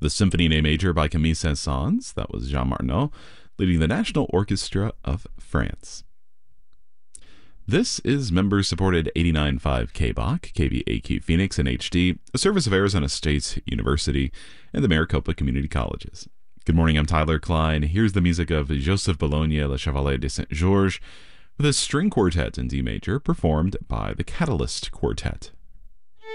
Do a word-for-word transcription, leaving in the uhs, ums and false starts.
The Symphony in A major by Camille Saint-Saëns, that was Jean Martineau, leading the National Orchestra of France. This is member-supported eighty-nine point five K B O C, K V A Q Phoenix in H D, a service of Arizona State University and the Maricopa Community Colleges. Good morning, I'm Tyler Klein. Here's the music of Joseph Bologna, Le Chevalet de Saint-Georges, with a string quartet in D major performed by the Catalyst Quartet.